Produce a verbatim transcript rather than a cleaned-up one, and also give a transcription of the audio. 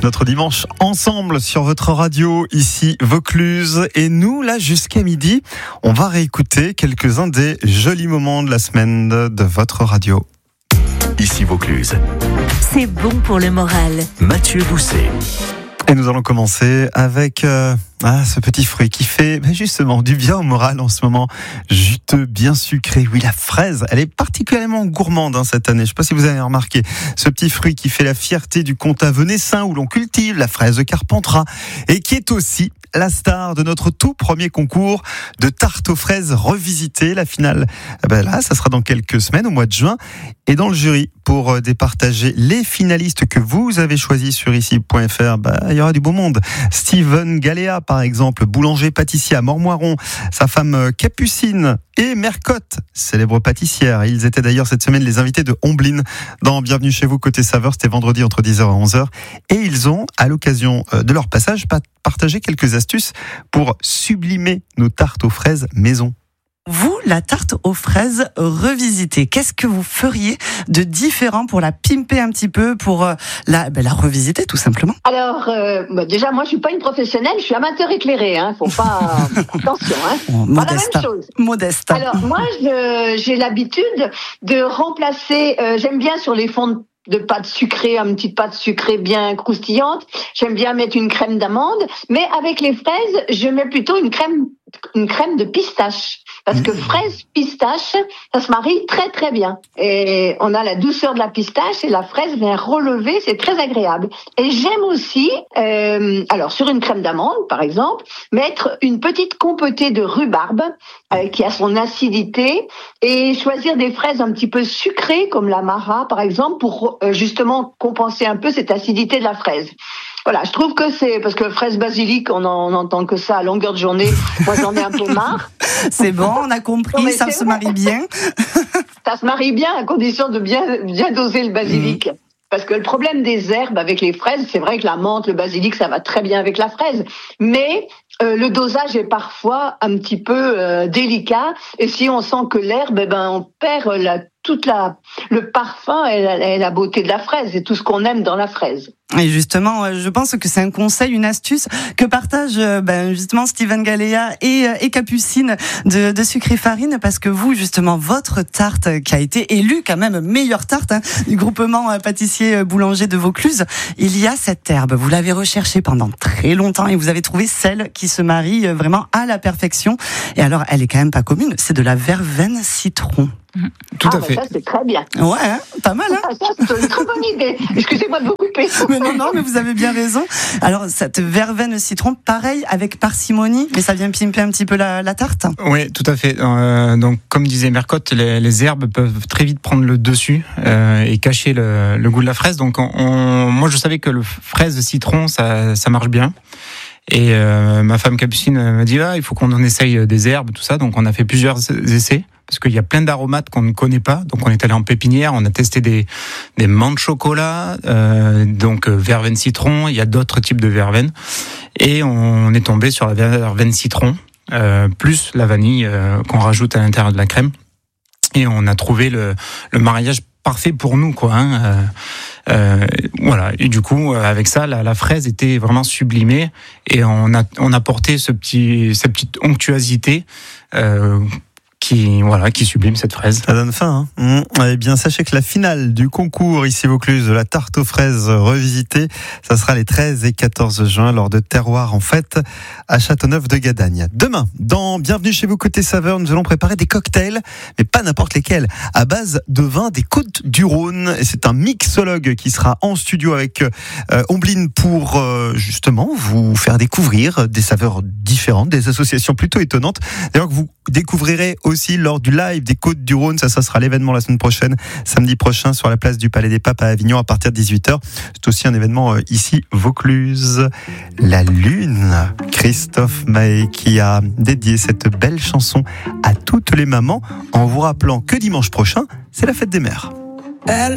notre dimanche ensemble sur votre radio, ici Vaucluse. Et nous, là, jusqu'à midi, on va réécouter quelques-uns des jolis moments de la semaine de votre radio. Ici Vaucluse. C'est bon pour le moral. Mathieu Doucet. Et nous allons commencer avec euh, ah, ce petit fruit qui fait ben justement du bien au moral en ce moment. Juteux, bien sucré. Oui, la fraise, elle est particulièrement gourmande hein, cette année. Je ne sais pas si vous avez remarqué. Ce petit fruit qui fait la fierté du comtat venessin où l'on cultive la fraise de Carpentras et qui est aussi la star de notre tout premier concours de tarte aux fraises revisité. La finale, ben là, ça sera dans quelques semaines, au mois de juin. Et dans le jury, pour départager les finalistes que vous avez choisis sur ici point f r, ben, il y aura du beau monde. Steven Galéa, par exemple, boulanger-pâtissier à Mormoiron, sa femme Capucine et Mercotte, célèbre pâtissière. Ils étaient d'ailleurs cette semaine les invités de Omblin dans Bienvenue chez vous côté saveur. C'était vendredi entre dix heures et onze heures. Et ils ont, à l'occasion de leur passage, partagé quelques astuces pour sublimer nos tartes aux fraises maison. Vous, la tarte aux fraises revisitée, qu'est-ce que vous feriez de différent pour la pimper un petit peu, pour euh, la, ben, la revisiter tout simplement? Alors, euh, bah déjà, moi, je suis pas une professionnelle, je suis amateur éclairé, hein. Faut pas... Attention, hein. Oh, pas modeste. la même chose. Modeste. Alors, moi, je, j'ai l'habitude de remplacer, euh, j'aime bien sur les fonds de de pâte sucrée, une petite pâte sucrée bien croustillante. J'aime bien mettre une crème d'amande, mais avec les fraises, je mets plutôt une crème, une crème de pistache. Parce que fraise, pistache, ça se marie très très bien. Et on a la douceur de la pistache et la fraise vient relever, c'est très agréable. Et j'aime aussi, euh, alors sur une crème d'amande par exemple, mettre une petite compotée de rhubarbe euh, qui a son acidité et choisir des fraises un petit peu sucrées comme la Mara par exemple pour euh, justement compenser un peu cette acidité de la fraise. Voilà, je trouve que c'est... Parce que fraise basilic, on, en, on entend que ça à longueur de journée. Moi, j'en ai un peu marre. C'est bon, on a compris, non, ça se vrai. marie bien. Ça se marie bien à condition de bien, bien doser le basilic. Mmh. Parce que le problème des herbes avec les fraises, c'est vrai que la menthe, le basilic, ça va très bien avec la fraise. Mais euh, le dosage est parfois un petit peu euh, délicat. Et si on sent que l'herbe, eh ben, on perd la, toute la, le parfum et la, et la beauté de la fraise et tout ce qu'on aime dans la fraise. Et justement, je pense que c'est un conseil, une astuce que partagent ben, justement Steven Galéa et, et Capucine de, de Sucre et Farine, parce que vous, justement, votre tarte qui a été élue quand même meilleure tarte hein, du groupement pâtissier boulanger de Vaucluse, il y a cette herbe. Vous l'avez recherchée pendant très longtemps et vous avez trouvé celle qui se marie vraiment à la perfection. Et alors, elle est quand même pas commune, c'est de la verveine citron. Mmh. Tout ah, à fait. Ça, c'est très bien. Ouais, hein, pas mal. Hein ah, ça, c'est une très bonne idée. Excusez-moi de vous couper. Mais non, non, mais vous avez bien raison. Alors, cette verveine citron, pareil, avec parcimonie, mais ça vient pimper un petit peu la, la tarte. Oui, tout à fait. Euh, donc, comme disait Mercotte, les, les herbes peuvent très vite prendre le dessus euh, et cacher le, le goût de la fraise. Donc, on, on, moi, je savais que le fraise citron, ça, ça marche bien. Et euh, ma femme Capucine m'a dit ah, il faut qu'on en essaye des herbes, tout ça. Donc, on a fait plusieurs essais. Parce qu'il y a plein d'aromates qu'on ne connaît pas. Donc, on est allé en pépinière, on a testé des, des menthes chocolat, euh, donc euh, verveine citron. Il y a d'autres types de verveine. Et on est tombé sur la verveine citron, euh, plus la vanille euh, qu'on rajoute à l'intérieur de la crème. Et on a trouvé le, le mariage parfait pour nous, quoi. Hein. Euh, euh, voilà. Et du coup, avec ça, la, la fraise était vraiment sublimée. Et on a, on a porté ce petit, cette petite onctuosité, euh, qui voilà qui sublime cette fraise. Ça donne faim. Hein mmh. Eh bien, sachez que la finale du concours ici Vaucluse de la tarte aux fraises revisitée, ça sera les treize et quatorze juin lors de Terroir en fête à Châteauneuf-de-Gadagne. Demain, dans Bienvenue chez vous côté saveur, nous allons préparer des cocktails, mais pas n'importe lesquels, à base de vin des Côtes-du-Rhône. Et c'est un mixologue qui sera en studio avec euh, Omblin pour euh, justement vous faire découvrir des saveurs différentes, des associations plutôt étonnantes. D'ailleurs que vous découvrirez aussi lors du live des Côtes-du-Rhône. Ça, ça sera l'événement la semaine prochaine, samedi prochain, sur la place du Palais des Papes à Avignon à partir de dix-huit heures. C'est aussi un événement euh, ici, Vaucluse. La Lune, Christophe Maé qui a dédié cette belle chanson à toutes les mamans en vous rappelant que dimanche prochain, c'est la fête des mères. Elle